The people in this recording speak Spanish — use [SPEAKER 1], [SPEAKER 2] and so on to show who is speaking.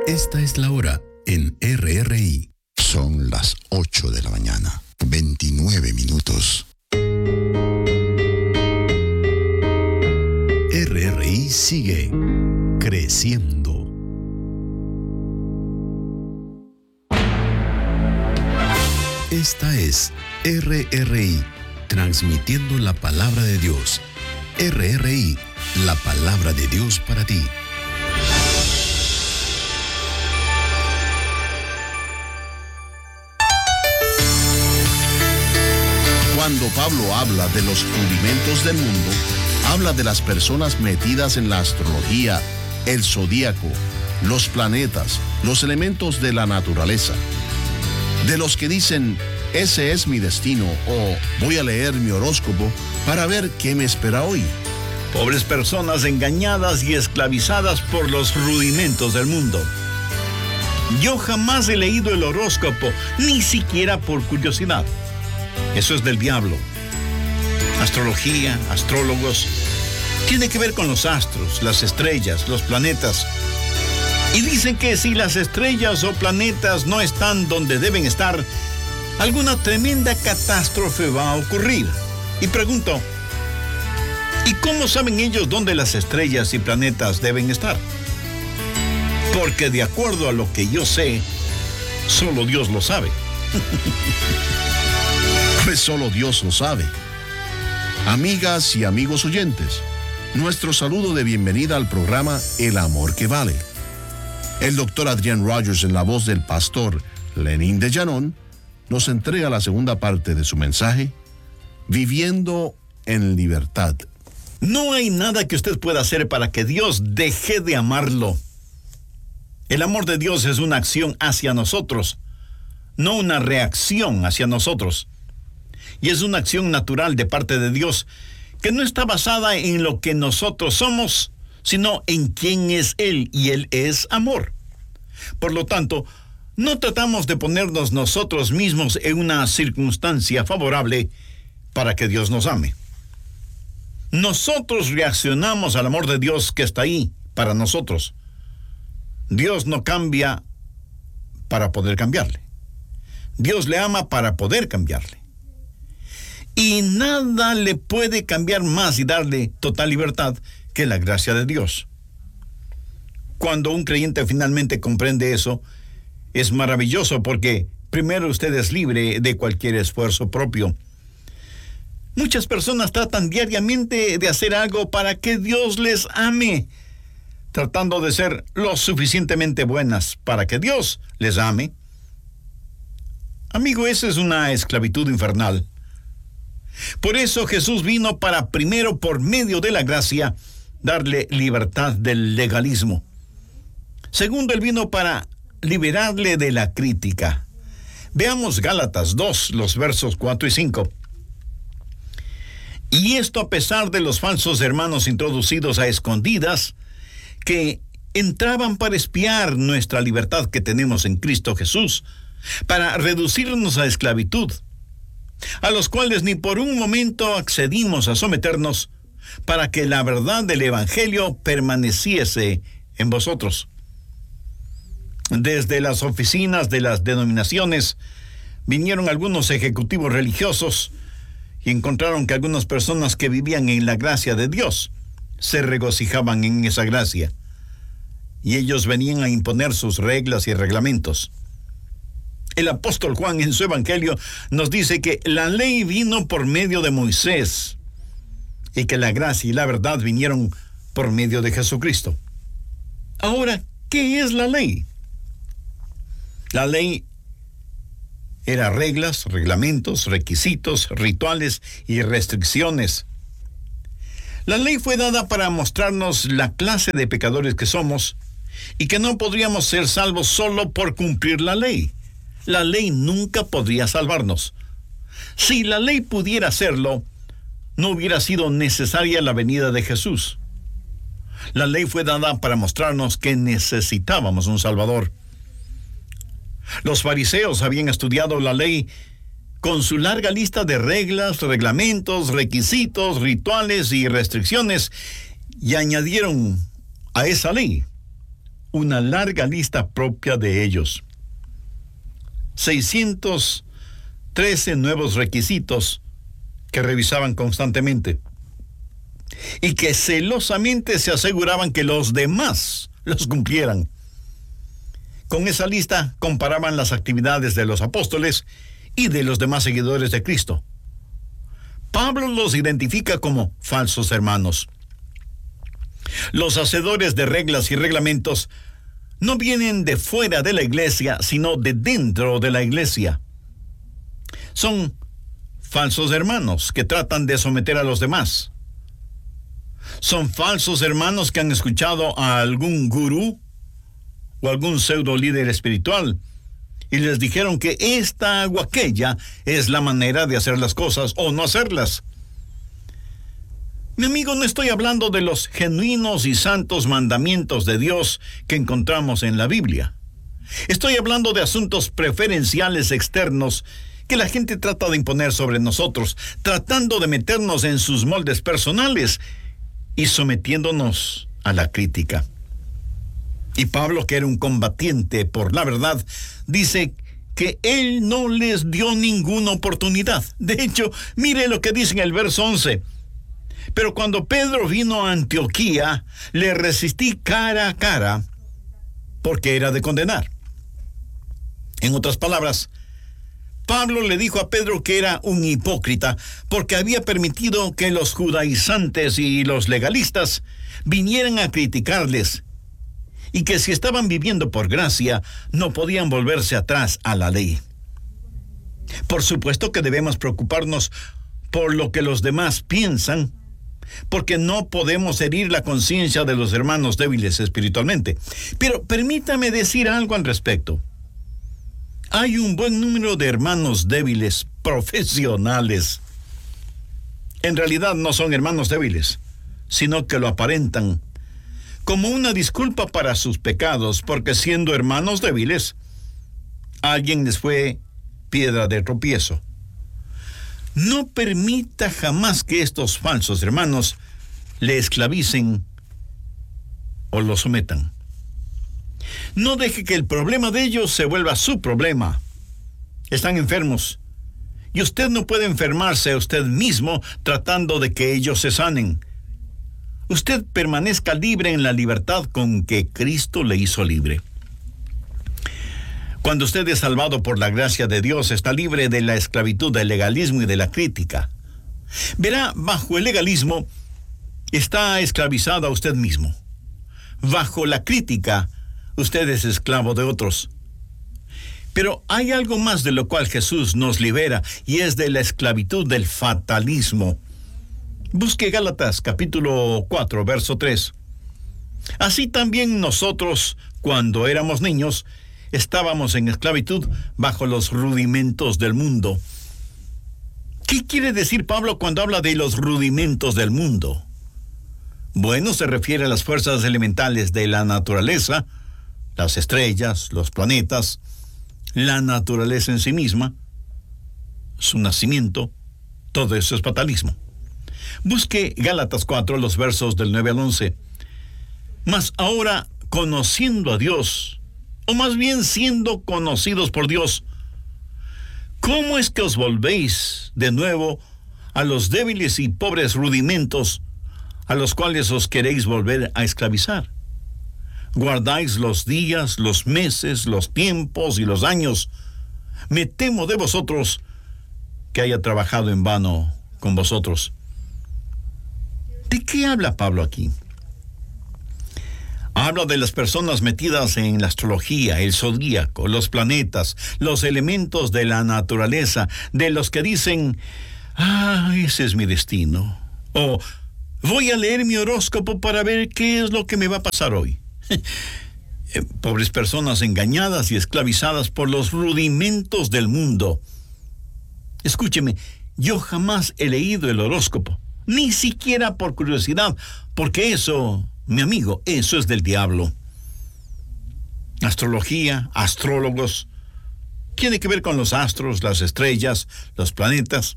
[SPEAKER 1] Esta es la hora en RRI.
[SPEAKER 2] Son las 8 de la mañana, 29 minutos.
[SPEAKER 1] RRI sigue creciendo. Esta es RRI, transmitiendo la palabra de Dios. RRI, la palabra de Dios para ti.
[SPEAKER 3] Cuando Pablo habla de los rudimentos del mundo, habla de las personas metidas en la astrología, el zodíaco, los planetas, los elementos de la naturaleza. De los que dicen, ese es mi destino, o voy a leer mi horóscopo para ver qué me espera hoy.
[SPEAKER 4] Pobres personas engañadas y esclavizadas por los rudimentos del mundo. Yo jamás he leído el horóscopo, ni siquiera por curiosidad. Eso es del diablo. Astrología, astrólogos, tiene que ver con los astros, las estrellas, los planetas. Y dicen que si las estrellas o planetas no están donde deben estar, alguna tremenda catástrofe va a ocurrir. Y pregunto, ¿y cómo saben ellos dónde las estrellas y planetas deben estar? Porque de acuerdo a lo que yo sé, solo Dios lo sabe.
[SPEAKER 3] Pues solo Dios lo sabe. Amigas y amigos oyentes, nuestro saludo de bienvenida al programa El Amor que Vale. El doctor Adrián Rogers, en la voz del pastor Lenín de Llanón, nos entrega la segunda parte de su mensaje, Viviendo en Libertad.
[SPEAKER 4] No hay nada que usted pueda hacer para que Dios deje de amarlo. El amor de Dios es una acción hacia nosotros, no una reacción hacia nosotros. Y es una acción natural de parte de Dios que no está basada en lo que nosotros somos, sino en quién es Él, y Él es amor. Por lo tanto, no tratamos de ponernos nosotros mismos en una circunstancia favorable para que Dios nos ame. Nosotros reaccionamos al amor de Dios que está ahí para nosotros. Dios no cambia para poder cambiarle. Dios le ama para poder cambiarle. Y nada le puede cambiar más y darle total libertad que la gracia de Dios. Cuando un creyente finalmente comprende eso, es maravilloso porque primero usted es libre de cualquier esfuerzo propio. Muchas personas tratan diariamente de hacer algo para que Dios les ame, tratando de ser lo suficientemente buenas para que Dios les ame. Amigo, esa es una esclavitud infernal. Por eso Jesús vino para, primero, por medio de la gracia, darle libertad del legalismo. Segundo, Él vino para liberarle de la crítica. Veamos Gálatas 2, los versos 4 y 5. Y esto a pesar de los falsos hermanos introducidos a escondidas, que entraban para espiar nuestra libertad que tenemos en Cristo Jesús, para reducirnos a esclavitud, a los cuales ni por un momento accedimos a someternos, para que la verdad del Evangelio permaneciese en vosotros. Desde las oficinas de las denominaciones vinieron algunos ejecutivos religiosos y encontraron que algunas personas que vivían en la gracia de Dios se regocijaban en esa gracia, y ellos venían a imponer sus reglas y reglamentos. El apóstol Juan en su evangelio nos dice que la ley vino por medio de Moisés y que la gracia y la verdad vinieron por medio de Jesucristo. Ahora, ¿qué es la ley? La ley era reglas, reglamentos, requisitos, rituales y restricciones. La ley fue dada para mostrarnos la clase de pecadores que somos y que no podríamos ser salvos solo por cumplir la ley. La ley nunca podría salvarnos. Si la ley pudiera hacerlo, no hubiera sido necesaria la venida de Jesús. La ley fue dada para mostrarnos que necesitábamos un Salvador. Los fariseos habían estudiado la ley con su larga lista de reglas, reglamentos, requisitos, rituales y restricciones, y añadieron a esa ley una larga lista propia de ellos. 613 nuevos requisitos que revisaban constantemente y que celosamente se aseguraban que los demás los cumplieran. Con esa lista comparaban las actividades de los apóstoles y de los demás seguidores de Cristo. Pablo los identifica como falsos hermanos. Los hacedores de reglas y reglamentos no vienen de fuera de la iglesia, sino de dentro de la iglesia. Son falsos hermanos que tratan de someter a los demás. Son falsos hermanos que han escuchado a algún gurú o algún pseudo líder espiritual y les dijeron que esta o aquella es la manera de hacer las cosas o no hacerlas. Mi amigo, no estoy hablando de los genuinos y santos mandamientos de Dios que encontramos en la Biblia. Estoy hablando de asuntos preferenciales externos que la gente trata de imponer sobre nosotros, tratando de meternos en sus moldes personales y sometiéndonos a la crítica. Y Pablo, que era un combatiente por la verdad, dice que él no les dio ninguna oportunidad. De hecho, mire lo que dice en el verso 11. Pero cuando Pedro vino a Antioquía, le resistí cara a cara, porque era de condenar. En otras palabras, Pablo le dijo a Pedro que era un hipócrita, porque había permitido que los judaizantes y los legalistas vinieran a criticarles, y que si estaban viviendo por gracia, no podían volverse atrás a la ley. Por supuesto que debemos preocuparnos por lo que los demás piensan, porque no podemos herir la conciencia de los hermanos débiles espiritualmente. Pero permítame decir algo al respecto. Hay un buen número de hermanos débiles profesionales. En realidad no son hermanos débiles, sino que lo aparentan como una disculpa para sus pecados, porque siendo hermanos débiles, alguien les fue piedra de tropiezo. No permita jamás que estos falsos hermanos le esclavicen o lo sometan. No deje que el problema de ellos se vuelva su problema. Están enfermos, y usted no puede enfermarse a usted mismo tratando de que ellos se sanen. Usted permanezca libre en la libertad con que Cristo le hizo libre. Cuando usted es salvado por la gracia de Dios, está libre de la esclavitud del legalismo y de la crítica. Verá, bajo el legalismo está esclavizado a usted mismo. Bajo la crítica, usted es esclavo de otros. Pero hay algo más de lo cual Jesús nos libera, y es de la esclavitud del fatalismo. Busque Gálatas capítulo 4, verso 3. Así también nosotros, cuando éramos niños, estábamos en esclavitud bajo los rudimentos del mundo. ¿Qué quiere decir Pablo cuando habla de los rudimentos del mundo? Bueno, se refiere a las fuerzas elementales de la naturaleza, las estrellas, los planetas, la naturaleza en sí misma, su nacimiento. Todo eso es fatalismo. Busque Gálatas 4, los versos del 9 al 11. Mas ahora, conociendo a Dios, o más bien siendo conocidos por Dios, ¿cómo es que os volvéis de nuevo a los débiles y pobres rudimentos a los cuales os queréis volver a esclavizar? Guardáis los días, los meses, los tiempos y los años. Me temo de vosotros que haya trabajado en vano con vosotros. ¿De qué habla Pablo aquí? Habla de las personas metidas en la astrología, el zodíaco, los planetas, los elementos de la naturaleza, de los que dicen, ese es mi destino, o voy a leer mi horóscopo para ver qué es lo que me va a pasar hoy. Pobres personas engañadas y esclavizadas por los rudimentos del mundo. Escúcheme, yo jamás he leído el horóscopo, ni siquiera por curiosidad, porque eso, mi amigo, eso es del diablo. Astrología, astrólogos, tiene que ver con los astros, las estrellas, los planetas.